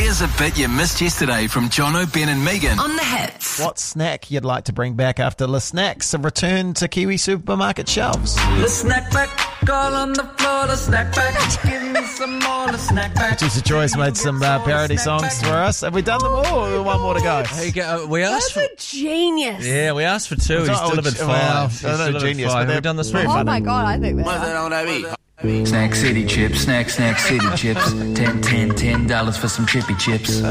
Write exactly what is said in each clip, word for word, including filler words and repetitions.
Here's a bit you missed yesterday from Jono, Ben and Megan on The Hits. What snack you'd like to bring back after the snacks have returned to Kiwi supermarket shelves? The snack back, all on the floor, the snack back. Give me some more, the snack back. Producer Joyce made some uh, parody songs for us. Have we done them all, or one more to go? There you go. We asked for, That's a genius. yeah, we asked for two. He's Oh, delivered well, five. He's I don't know, delivered genius, five. but Have we they're done this very one? Oh my God, I think that. Snack City chips, snack, snack City chips. Ten, ten, ten dollars for some chippy chips.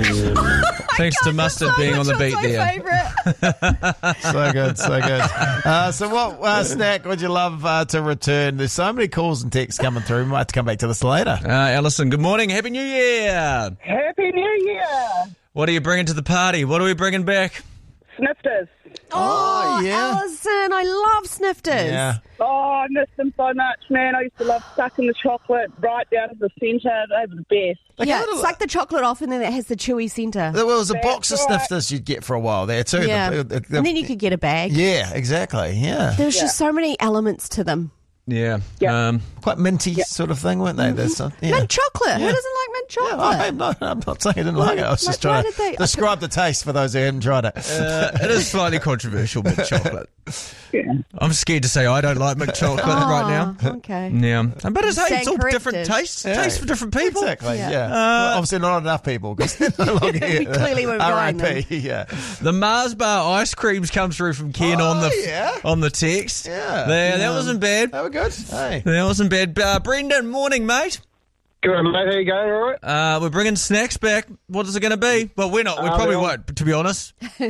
Thanks to Mustard being on the beat my there. favourite. So good, so good. Uh, so what uh, snack would you love uh, to return? There's so many calls and texts coming through. We might have to come back to this later. Uh, Alison, good morning. Happy New Year. Happy New Year! What are you bringing to the party? What are we bringing back? Snifters. Oh, yeah. Alison, I love snifters. Yeah. Oh, I miss them so much, man. I used to love sucking the chocolate right down to the centre. They were the best. Like Yeah, a little- suck the chocolate off and then it has the chewy centre. There was a That's box of right. snifters you'd get for a while there too. Yeah. The- the- the- And then you could get a bag. yeah, exactly. Yeah. There's just so many elements to them. Yeah. Yeah. Um, Quite minty sort of thing, weren't they? There's some, yeah. Mint chocolate. Who Yeah. doesn't like mint Yeah, chocolate? I'm, not, I'm not saying I didn't like it. I was just Like, why trying to did they- describe the taste for those who hadn't tried it. uh, it is slightly controversial, mint chocolate. Yeah. I'm scared to say I don't like mint chocolate right now. Oh, okay. Yeah. But it's, hey, it's all Stand different corrected. tastes. Yeah. Tastes for different people. Exactly, yeah. Yeah. Well, obviously not enough people because they're no longer here. We clearly weren't buying R I P, yeah. The Mars bar ice creams come through from Ken Oh, on the yeah. on the text. Yeah. There, that wasn't bad. They were good. Hey. That wasn't bad. Uh, Brendan, morning, mate. Good, mate. How you going? All right? Uh, we're bringing snacks back. What is it going to be? Well, we're not. We Uh, probably the old- won't, to be honest.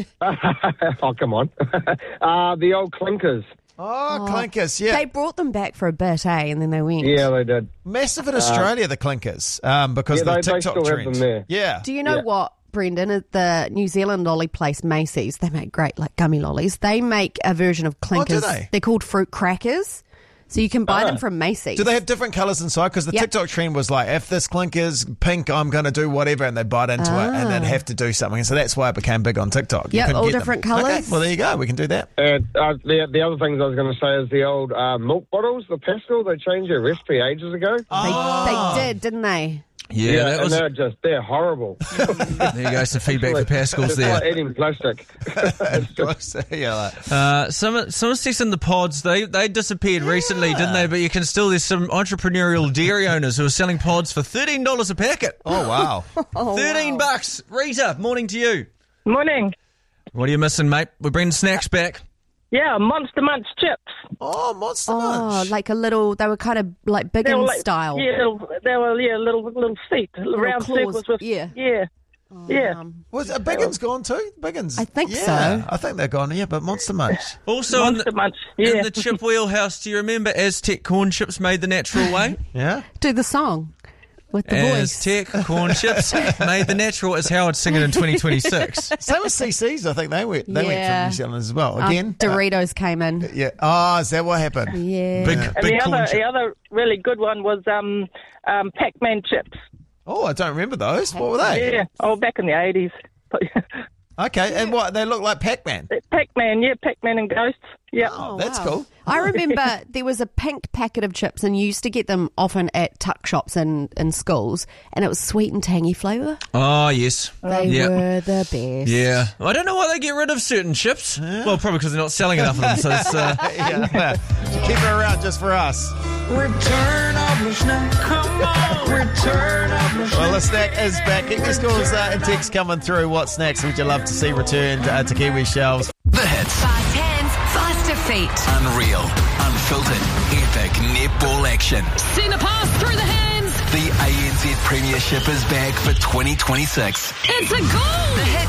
oh, come on. uh, the old clinkers. Oh, clinkers, yeah. They brought them back for a bit, eh? And then they went. Yeah, they did. Massive in Australia, the clinkers, um, because Yeah, of the they- they TikTok still have trend. them there. Yeah. Do you know Yeah. what, Brendan? At the New Zealand lolly place Macy's, they make great like gummy lollies. They make a version of clinkers. they? They're called fruit crackers. So you can buy them from Macy's. Do they have different colours inside? Because the Yep. TikTok trend was like, if this clinker's pink, I'm going to do whatever, and they bite into it, and then have to do something. And so that's why it became big on TikTok. You Yep, couldn't all get them. different Okay, colours. well, there you go. We can do that. And uh, the, the other things I was going to say is the old uh, milk bottles, the Pascal, they changed their recipe ages ago. They, they did, didn't they? Yeah, that and was. they're just, they're horrible. There you go. Some feedback for Pascal's It's there. like eating plastic. yeah, like, Uh, some some sticks in the pods. They they disappeared recently, didn't they? But you can still. There's some entrepreneurial dairy owners who are selling pods for thirteen dollars a packet. oh, wow. Thirteen bucks. Rita, morning to you. Morning. What are you missing, mate? We're bringing snacks back. Yeah, Monster Munch chips. Oh, Monster Oh, Munch. like a little. They were kind of like big They were in like, style. Yeah, little, they were yeah, little little feet, round claws, circles with yeah. yeah, yeah. Um, Was uh, Biggins gone too? Biggins? I think yeah, so. I think they're gone, yeah, but Monster Munch. Also, in Monster the, Munch. in Yeah. the chip wheelhouse, do you remember Aztec corn chips made the natural way? Yeah? do the song with the voice. Aztec corn chips made the natural is how I'd sing it in twenty twenty-six. Same as C C's, I think they went, they went Yeah. from New Zealand as well. Uh, Again? uh, Doritos came in. yeah. Oh, is that what happened? Yeah. Big, And big the corn other chip. the other really good one was um um Pac-Man chips. Oh, I don't remember those. What were they? Yeah. Oh, back in the eighties. Okay, and what? They look like Pac-Man. Pac-Man, yeah, Pac-Man and Ghosts. Yeah. Oh, that's wow. cool. I remember there was a pink packet of chips, and you used to get them often at tuck shops and in schools, and it was sweet and tangy flavour. Oh, yes. They Yeah. were the best. Yeah. I don't know why they get rid of certain chips. Well, probably because they're not selling enough of them. So it's, uh, yeah. Keep it around just for us. Return of the snack. Come on. Return of the snack. Well, the snack is back. Keep these calls uh, and texts coming through. What snacks would you love to see returned uh, to Kiwi shelves? The Hits. Fast hands, faster feet. Unreal, unfiltered, epic netball action. Send a pass through the hands. The A N Z Premiership is back for twenty twenty-six. It's a goal. The Hits.